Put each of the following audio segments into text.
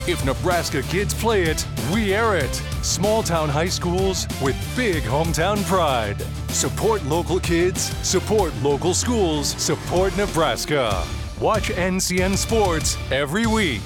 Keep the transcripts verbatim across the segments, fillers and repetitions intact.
If Nebraska kids play it, we air it. Small town high schools with big hometown pride. Support local kids, support local schools, support Nebraska. Watch N C N Sports every week.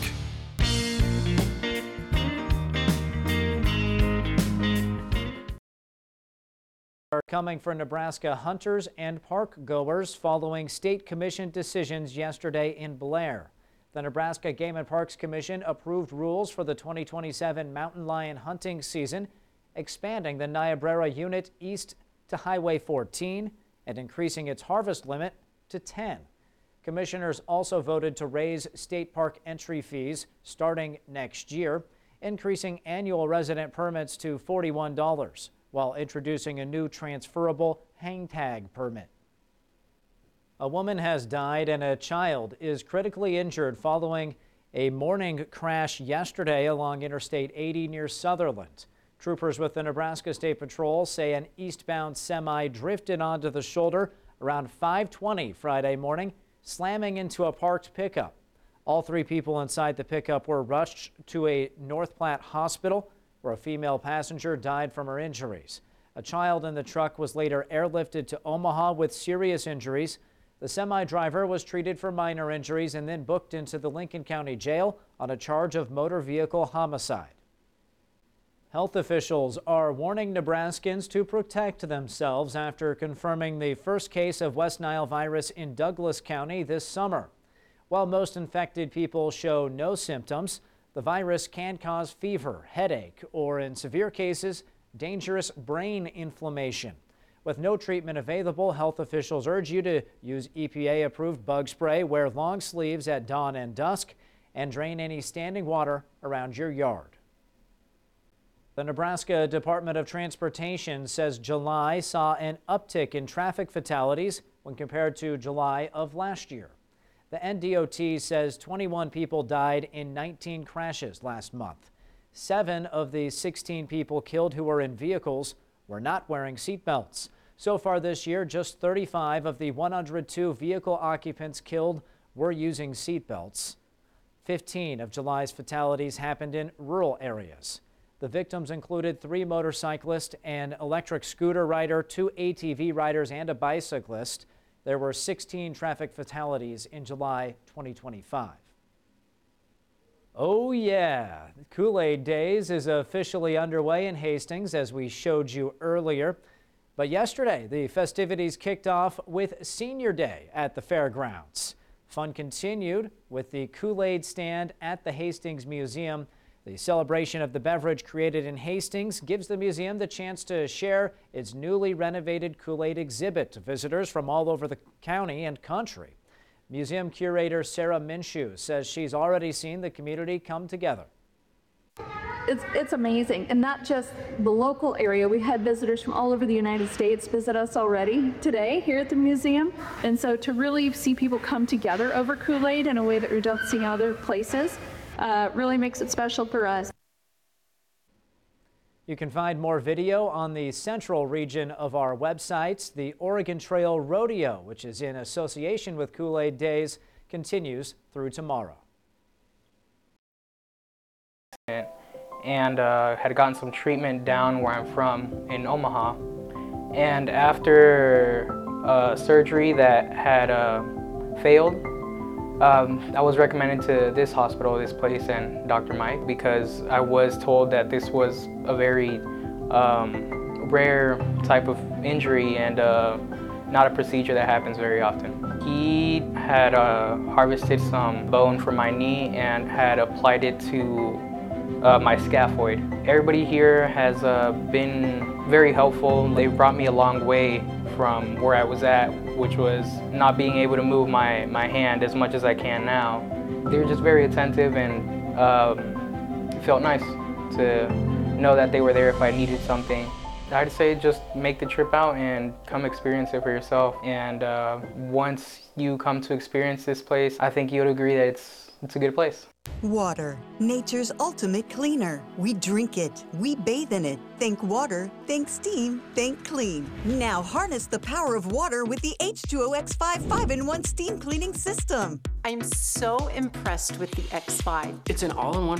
Are coming for Nebraska hunters and park goers following state commission decisions yesterday in Blair. The Nebraska Game and Parks Commission approved rules for the twenty twenty-seven mountain lion hunting season, expanding the Niobrara unit east to Highway fourteen and increasing its harvest limit to ten. Commissioners also voted to raise state park entry fees starting next year, increasing annual resident permits to forty-one dollars, while introducing a new transferable hang tag permit. A woman has died and a child is critically injured following a morning crash yesterday along Interstate eighty near Sutherland. Troopers with the Nebraska State Patrol say an eastbound semi drifted onto the shoulder around five twenty Friday morning, slamming into a parked pickup. All three people inside the pickup were rushed to a North Platte hospital, where a female passenger died from her injuries. A child in the truck was later airlifted to Omaha with serious injuries. The semi-driver was treated for minor injuries and then booked into the Lincoln County Jail on a charge of motor vehicle homicide. Health officials are warning Nebraskans to protect themselves after confirming the first case of West Nile virus in Douglas County this summer. While most infected people show no symptoms, the virus can cause fever, headache, or in severe cases, dangerous brain inflammation. With no treatment available, health officials urge you to use E P A-approved bug spray, wear long sleeves at dawn and dusk, and drain any standing water around your yard. The Nebraska Department of Transportation says July saw an uptick in traffic fatalities when compared to July of last year. The N D O T says twenty-one people died in nineteen crashes last month. Seven of the sixteen people killed who were in vehicles were not wearing seatbelts. So far this year, just thirty-five of the one hundred two vehicle occupants killed were using seatbelts. fifteen of July's fatalities happened in rural areas. The victims included three motorcyclists, an electric scooter rider, two A T V riders, and a bicyclist. There were sixteen traffic fatalities in July twenty twenty-five. Oh yeah, Kool-Aid Days is officially underway in Hastings, as we showed you earlier. But yesterday, the festivities kicked off with Senior Day at the fairgrounds. Fun continued with the Kool-Aid stand at the Hastings Museum. The celebration of the beverage created in Hastings gives the museum the chance to share its newly renovated Kool-Aid exhibit to visitors from all over the county and country. Museum curator Sarah Minshew says she's already seen the community come together. It's, it's amazing, and not just the local area. We had visitors from all over the United States visit us already today here at the museum, and so to really see people come together over Kool-Aid in a way that we don't see other places uh, really makes it special for us. You can find more video on the central region of our websites. The Oregon Trail Rodeo, which is in association with Kool-Aid Days, continues through tomorrow. And uh, had gotten some treatment down where I'm from in Omaha. And after uh, surgery that had uh, failed, um, I was recommended to this hospital, this place, and Doctor Mike, because I was told that this was a very um, rare type of injury and uh, not a procedure that happens very often. He had uh, harvested some bone from my knee and had applied it to Uh, my scaphoid. Everybody here has uh, been very helpful. They brought me a long way from where I was at, which was not being able to move my, my hand as much as I can now. They were just very attentive, and um, it felt nice to know that they were there if I needed something. I'd say just make the trip out and come experience it for yourself. And uh, once you come to experience this place, I think you'll agree that it's, it's a good place. Water, nature's ultimate cleaner. We drink it, we bathe in it. Think water, think steam, think clean. Now harness the power of water with the H two O X five five in one steam cleaning system. I'm so impressed with the X five. It's an all-in-one